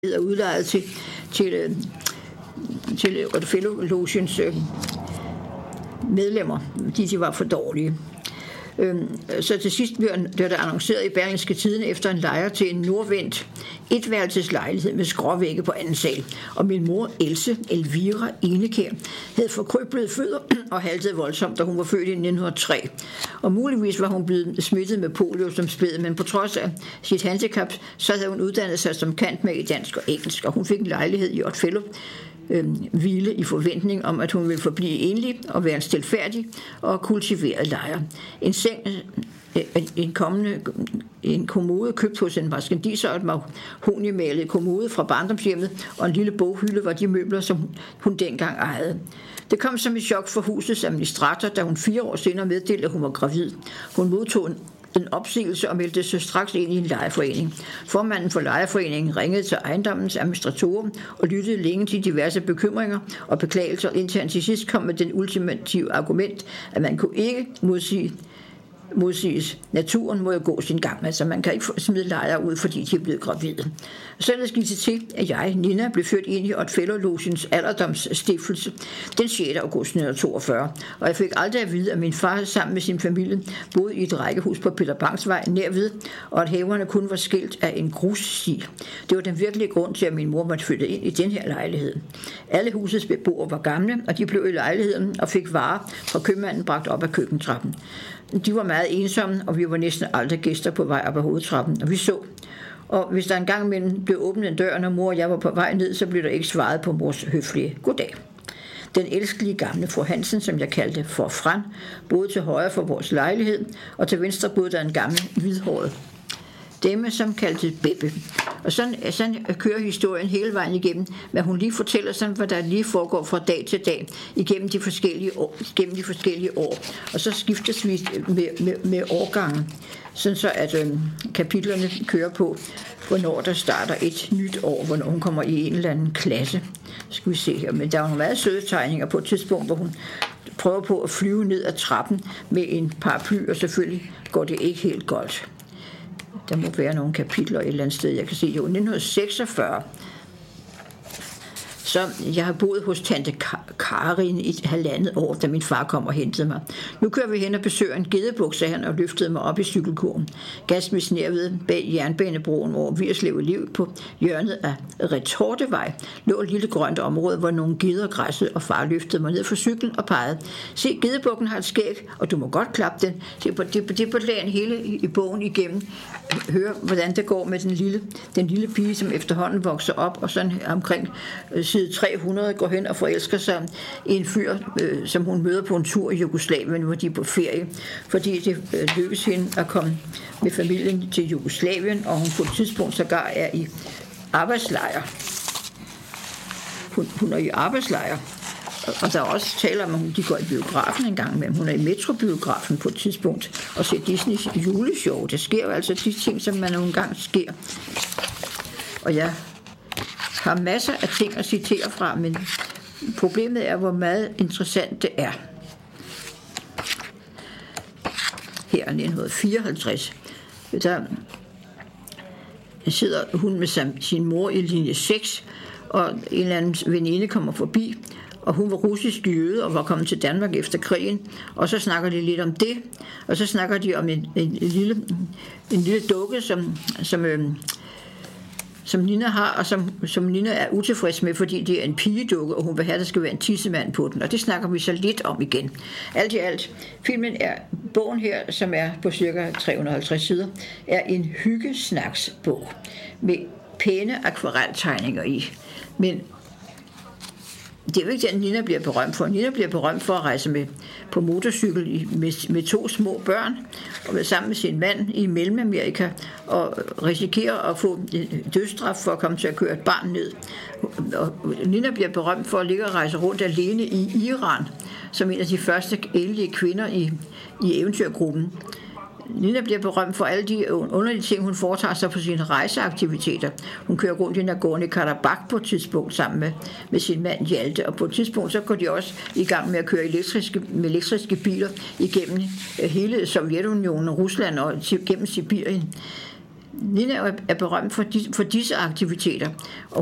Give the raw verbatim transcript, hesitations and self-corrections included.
er udlejet til, til, til Rockefeller-logens øh, medlemmer, de, de var for dårlige. Øhm, så til sidst blev der annonceret i Berlingske Tidende efter en lejer til en nordvendt etværelseslejlighed med skråvægge på anden sal. Og min mor, Else Elvira Enekær, havde forkrøblede fødder og haltede voldsomt, da hun var født i nitten hundrede og tre. Og muligvis var hun blevet smittet med polio som spæd, men på trods af sit handicap, så havde hun uddannet sig som kant med i dansk og engelsk, og hun fik en lejlighed i Otfellow, øh, hvile i forventning om, at hun ville forblive enlig og være en stilfærdig og kultiveret lejer. En seng, en kommende en kommode købt hos en marskandisser og et mahognimalet kommode fra barndomshjemmet, og en lille boghylde var de møbler, som hun dengang ejede. Det kom som et chok for husets administrator, da hun fire år senere meddelte, at hun var gravid. Hun modtog en en opsigelse og meldte sig straks ind i en lejerforening. Formanden for lejerforeningen ringede til ejendommens administratorer og lyttede længe til diverse bekymringer og beklagelser, indtil han til sidst kom med den ultimative argument, at man kunne ikke modsige modsiges. Naturen må jo gå sin gang. Altså, man kan ikke smide lejere ud, fordi de er blevet gravide. Således gik det til, at jeg, Nina, blev født ind i Otfellow-logens alderdomsstiftelse den sjette august nitten toogfyrre, og jeg fik aldrig at vide, at min far sammen med sin familie boede i et rækkehus på Peter Bangs Vej nærved, og at haverne kun var skilt af en grussti. Det var den virkelige grund til, at min mor måtte flytte ind i den her lejlighed. Alle husets beboere var gamle, og de blev i lejligheden og fik varer fra købmanden bragt op ad køkkentrappen. De var meget ensomme, og vi var næsten aldrig gæster på vej op ad hovedtrappen, og vi så. Og hvis der engang imellem blev åbnet en dør, når mor og jeg var på vej ned, så blev der ikke svaret på mors høflige goddag. Den elskelige gamle fru Hansen, som jeg kaldte for Fran, boede til højre for vores lejlighed, og til venstre boede der en gammel hvidhåret dame, som kaldte Bebbe. Og sådan, sådan kører historien hele vejen igennem, men hun lige fortæller sådan, hvad der lige foregår fra dag til dag igennem de forskellige år. Igennem de forskellige år. Og så skiftes vi med, med, med årgangen, sådan så at øh, kapitlerne kører på, hvornår der starter et nyt år, hvornår hun kommer i en eller anden klasse. Skal vi se her. Men der er nogle meget søde tegninger på et tidspunkt, hvor hun prøver på at flyve ned ad trappen med en paraply, og selvfølgelig går det ikke helt godt. Der må være nogle kapitler et eller andet sted. Jeg kan se, jo nitten seksogfyrre. Så jeg har boet hos tante Karin i et halvandet år, da min far kom og hentede mig. Nu kører vi hen og besøger en gedebuk, sagde han og løftede mig op i cykelkurven. Gasmis nærved bag jernbanebroen over Virslev Liv på hjørnet af Retortevej lå et lille grønt område, hvor nogle geder græssede, og far løftede mig ned fra cyklen og pegede. Se, gedebukken har et skæg, og du må godt klappe den. Det er på, det, det er på lagen hele i bogen igennem. Hør, hvordan det går med den lille, den lille pige, som efterhånden vokser op, og sådan omkring side tre hundrede går hen og forelsker sig i en fyr, øh, som hun møder på en tur i Jugoslavien, hvor de er på ferie, fordi det øh, lykkes hende at komme med familien til Jugoslavien, og hun på et tidspunkt sågar er i arbejdslejr. Hun, hun er i arbejdslejr. Og der er også taler om, at de går i biografen en gang, men hun er i Metrobiografen på et tidspunkt og ser Disneys juleshow. Det sker jo altså de ting, som man nogle gange sker. Og jeg har masser af ting at citere fra, men problemet er, hvor meget interessant det er. Her i nitten fireoghalvtreds, der sidder hun med sin mor i linje seks, og en eller anden veninde kommer forbi, og hun var russisk jøde og var kommet til Danmark efter krigen, og så snakker de lidt om det, og så snakker de om en, en, en, lille, en lille dukke, som, som, øhm, som Nina har, og som, som Nina er utilfreds med, fordi det er en pigedukke, og hun vil have, at der skal være en tissemand på den, og det snakker vi så lidt om igen. Alt i alt, filmen er, bogen her, som er på cirka tre hundrede og halvtreds sider, er en hyggesnaksbog med pæne akvareltegninger i, men det er jo ikke den, Nina bliver berømt for. Nina bliver berømt for at rejse med på motorcykel med, med to små børn og være sammen med sin mand i Mellemamerika og risikere at få dødsstraf for at komme til at køre et barn ned. Og Nina bliver berømt for at ligge og rejse rundt alene i Iran som en af de første enlige kvinder i, i eventyrgruppen. Nina bliver berømt for alle de underlige ting, hun foretager sig på sine rejseaktiviteter. Hun kører rundt i Nagorno-Karabakh på et tidspunkt sammen med, med sin mand Hjalte, og på et tidspunkt så går de også i gang med at køre elektriske, med elektriske biler igennem hele Sovjetunionen og Rusland og gennem Sibirien. Nina er berømt for, de, for disse aktiviteter, og